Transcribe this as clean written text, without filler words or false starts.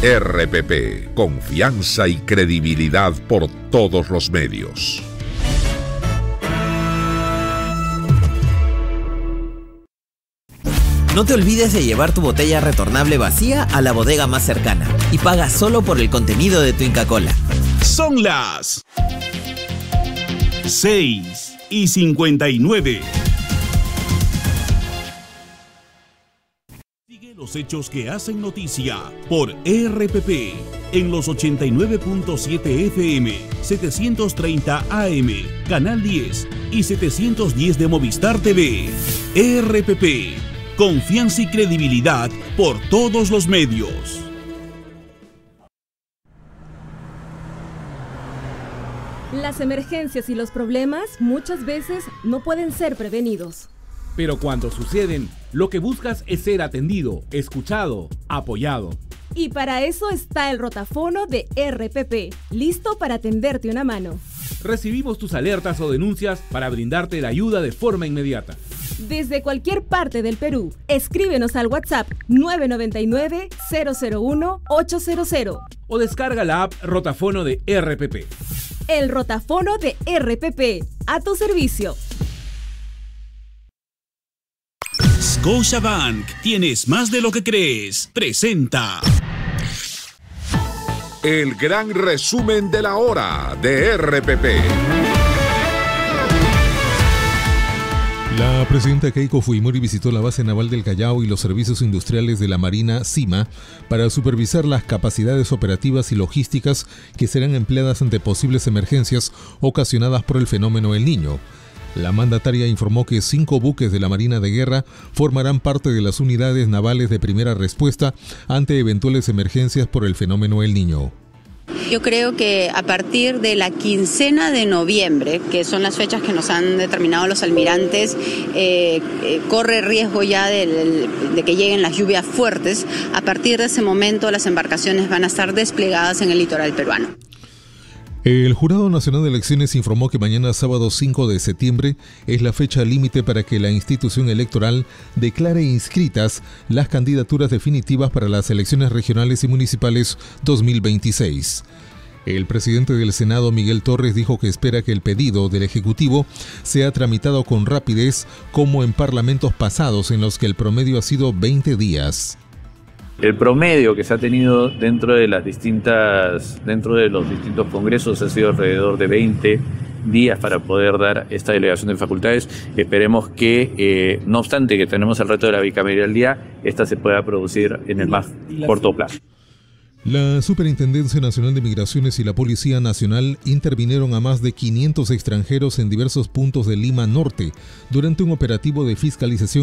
RPP, confianza y credibilidad por todos los medios. No te olvides de llevar tu botella retornable vacía a la bodega más cercana y paga solo por el contenido de tu Inca Kola. Son las 6:59. Sigue los hechos que hacen noticia por RPP en los 89.7 FM, 730 AM, Canal 10 y 710 de Movistar TV. RPP, confianza y credibilidad por todos los medios. Las emergencias y los problemas muchas veces no pueden ser prevenidos. Pero cuando suceden, lo que buscas es ser atendido, escuchado, apoyado. Y para eso está el rotafono de RPP, listo para tenderte una mano. Recibimos tus alertas o denuncias para brindarte la ayuda de forma inmediata. Desde cualquier parte del Perú, escríbenos al WhatsApp 999-001-800 o descarga la app Rotafono de RPP. El rotafono de RPP, a tu servicio. Scotiabank, tienes más de lo que crees. Presenta El gran resumen de la hora de RPP. La presidenta Keiko Fujimori visitó la base naval del Callao y los servicios industriales de la Marina CIMA para supervisar las capacidades operativas y logísticas que serán empleadas ante posibles emergencias ocasionadas por el fenómeno El Niño. La mandataria informó que 5 buques de la Marina de Guerra formarán parte de las unidades navales de primera respuesta ante eventuales emergencias por el fenómeno El Niño. Yo creo que a partir de la quincena de noviembre, que son las fechas que nos han determinado los almirantes, corre riesgo ya de que lleguen las lluvias fuertes. A partir de ese momento las embarcaciones van a estar desplegadas en el litoral peruano. El Jurado Nacional de Elecciones informó que mañana sábado 5 de septiembre es la fecha límite para que la institución electoral declare inscritas las candidaturas definitivas para las elecciones regionales y municipales 2026. El presidente del Senado, Miguel Torres, dijo que espera que el pedido del Ejecutivo sea tramitado con rapidez como en parlamentos pasados en los que el promedio ha sido 20 días. El promedio que se ha tenido dentro de los distintos congresos ha sido alrededor de 20 días para poder dar esta delegación de facultades. Esperemos que, no obstante que tenemos el reto de la bicameralidad, esta se pueda producir en el más corto plazo. La Superintendencia Nacional de Migraciones y la Policía Nacional intervinieron a más de 500 extranjeros en diversos puntos de Lima Norte durante un operativo de fiscalización